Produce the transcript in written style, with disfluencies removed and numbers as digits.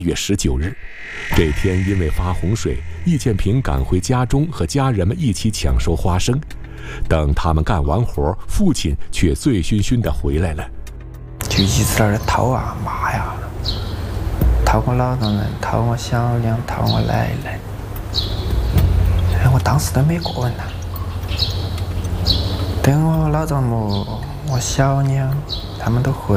月19日，这天因为发洪水，易建平赶回家中和家人们一起抢收花生。等他们干完活，父亲却醉醺醺地回来了， 就一直在那掏啊骂呀，掏我老丈人，掏我小娘，掏我奶奶。我当时都没过问了。等我老丈母、我小娘他们都回